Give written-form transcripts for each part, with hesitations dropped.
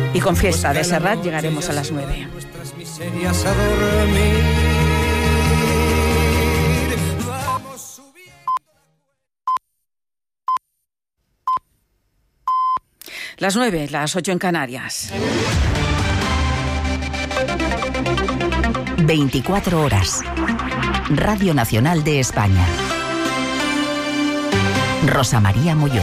Y con Fiesta de Serrat llegaremos a las 9. Las 9, las 8 en Canarias. 24 horas. Radio Nacional de España. Rosa María Molló.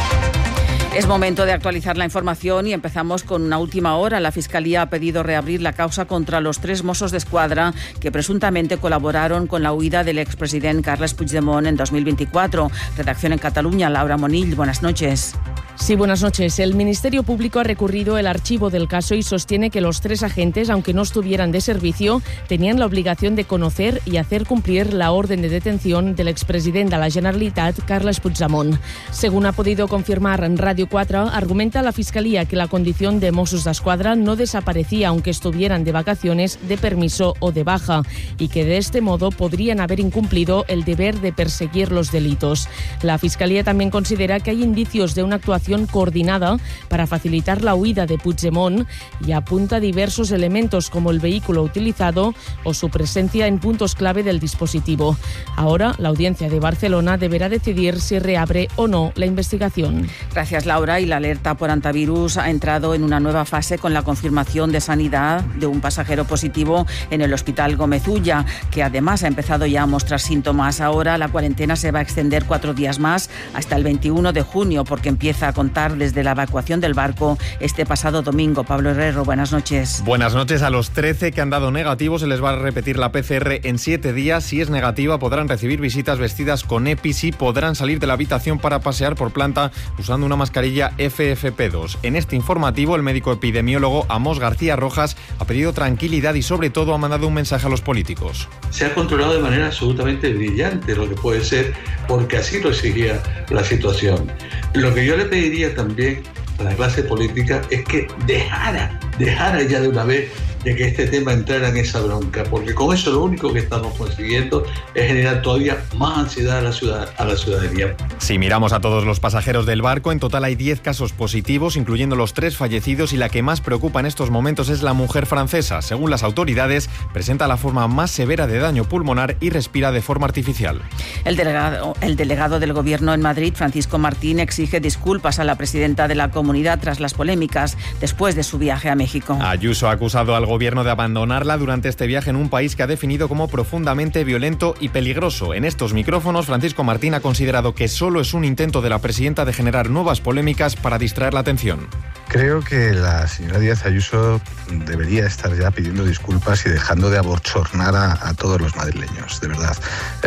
Es momento de actualizar la información y empezamos con una última hora. La Fiscalía ha pedido reabrir la causa contra los 3 Mossos d'Esquadra que presuntamente colaboraron con la huida del expresidente Carles Puigdemont en 2024. Redacción en Cataluña, Laura Monill, buenas noches. Sí, buenas noches. El Ministerio Público ha recurrido el archivo del caso y sostiene que los 3 agentes, aunque no estuvieran de servicio, tenían la obligación de conocer y hacer cumplir la orden de detención del expresidente de la Generalitat, Carles Puigdemont. Según ha podido confirmar en Radio 4, argumenta la Fiscalía que la condición de Mossos d'Esquadra no desaparecía aunque estuvieran de vacaciones, de permiso o de baja, y que de este modo podrían haber incumplido el deber de perseguir los delitos. La Fiscalía también considera que hay indicios de una actuación coordinada para facilitar la huida de Puigdemont y apunta diversos elementos como el vehículo utilizado o su presencia en puntos clave del dispositivo. Ahora, la Audiencia de Barcelona deberá decidir si reabre o no la investigación. Gracias, Laura. Y la alerta por antivirus ha entrado en una nueva fase con la confirmación de sanidad de un pasajero positivo en el Hospital Gómez Ulla, que además ha empezado ya a mostrar síntomas. Ahora la cuarentena se va a extender 4 días más hasta el 21 de junio, porque empieza a contar desde la evacuación del barco este pasado domingo. Pablo Herrero, buenas noches. Buenas noches. A los 13 que han dado negativo se les va a repetir la PCR en 7 días. Si es negativa, podrán recibir visitas vestidas con EPIs y podrán salir de la habitación para pasear por planta usando una mascarilla FFP2. En este informativo, el médico epidemiólogo Amos García Rojas ha pedido tranquilidad y sobre todo ha mandado un mensaje a los políticos. Se ha controlado de manera absolutamente brillante lo que puede ser, porque así lo exigía la situación. Lo que yo le pediría también a la clase política es que dejara ya de una vez de que este tema entrara en esa bronca, porque con eso lo único que estamos consiguiendo es generar todavía más ansiedad a la ciudadanía. Si miramos a todos los pasajeros del barco, en total hay 10 casos positivos, incluyendo los 3 fallecidos, y la que más preocupa en estos momentos es la mujer francesa. Según las autoridades, presenta la forma más severa de daño pulmonar y respira de forma artificial. El delegado del Gobierno en Madrid, Francisco Martín, exige disculpas a la presidenta de la comunidad tras las polémicas después de su viaje a México. Ayuso ha acusado al Gobierno de abandonarla durante este viaje en un país que ha definido como profundamente violento y peligroso. En estos micrófonos, Francisco Martín ha considerado que solo es un intento de la presidenta de generar nuevas polémicas para distraer la atención. Creo que la señora Díaz Ayuso debería estar ya pidiendo disculpas y dejando de abochornar a todos los madrileños, de verdad.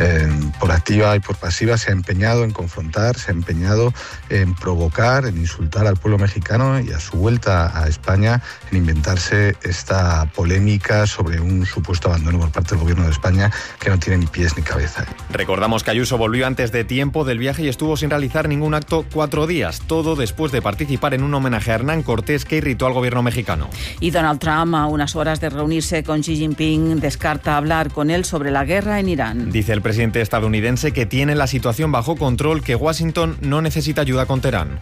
Por activa y por pasiva se ha empeñado en confrontar, se ha empeñado en provocar, en insultar al pueblo mexicano y a su vuelta a España en inventarse esta polémica sobre un supuesto abandono por parte del Gobierno de España que no tiene ni pies ni cabeza. Recordamos que Ayuso volvió antes de tiempo del viaje y estuvo sin realizar ningún acto 4 días, todo después de participar en un homenaje a Hernán Cortés que irritó al Gobierno mexicano. Y Donald Trump, a unas horas de reunirse con Xi Jinping, descarta hablar con él sobre la guerra en Irán. Dice el presidente estadounidense que tiene la situación bajo control, que Washington no necesita ayuda con Teherán.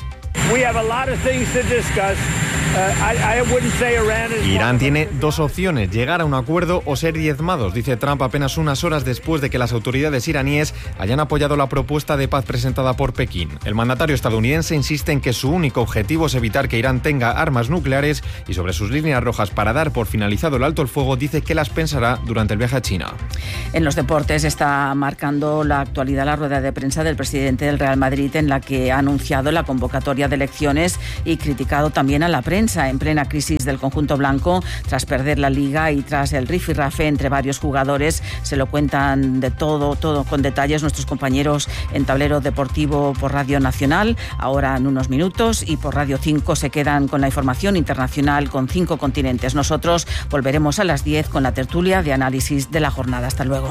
Irán tiene 2 opciones, llegar a un acuerdo o ser diezmados, dice Trump apenas unas horas después de que las autoridades iraníes hayan apoyado la propuesta de paz presentada por Pekín. El mandatario estadounidense insiste en que su único objetivo es evitar que Irán tenga armas nucleares y sobre sus líneas rojas para dar por finalizado el alto el fuego dice que las pensará durante el viaje a China. En los deportes está marcando la actualidad la rueda de prensa del presidente del Real Madrid, en la que ha anunciado la convocatoria de elecciones y criticado también a la prensa en plena crisis del conjunto blanco tras perder la Liga y tras el rifirrafe entre varios jugadores. Se lo cuentan de todo con detalles nuestros compañeros en Tablero Deportivo por Radio Nacional, ahora en unos minutos, y por Radio 5 se quedan con la información internacional con 5 continentes. Nosotros volveremos a las 10 con la tertulia de análisis de la jornada. Hasta luego.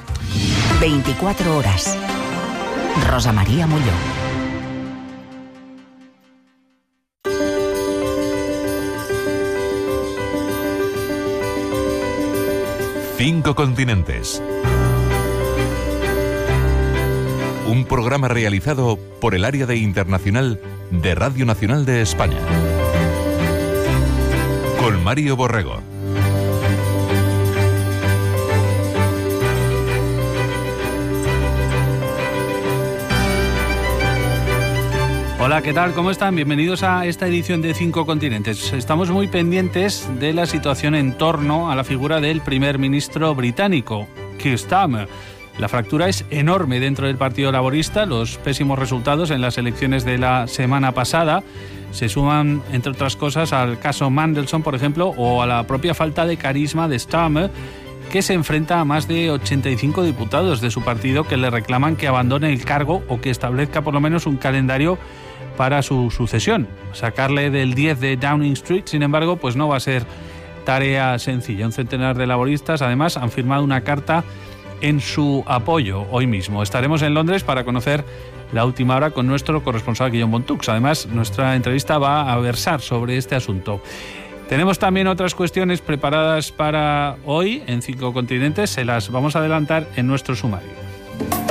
24 horas. Rosa María Molló. Cinco continentes. Un programa realizado por el área de internacional de Radio Nacional de España. con Mario Borrego. Hola, ¿qué tal? ¿Cómo están? Bienvenidos a esta edición de 5 Continentes. Estamos muy pendientes de la situación en torno a la figura del primer ministro británico, Keir Starmer. La fractura es enorme dentro del Partido Laborista. Los pésimos resultados en las elecciones de la semana pasada se suman, entre otras cosas, al caso Mandelson, por ejemplo, o a la propia falta de carisma de Starmer, que se enfrenta a más de 85 diputados de su partido que le reclaman que abandone el cargo o que establezca por lo menos un calendario para su sucesión. Sacarle del 10 de Downing Street, sin embargo, pues no va a ser tarea sencilla. Un centenar de laboristas, además, han firmado una carta en su apoyo hoy mismo. Estaremos en Londres para conocer la última hora con nuestro corresponsal Guillaume Bontux. Además, nuestra entrevista va a versar sobre este asunto. Tenemos también otras cuestiones preparadas para hoy en 5 Continentes. Se las vamos a adelantar en nuestro sumario.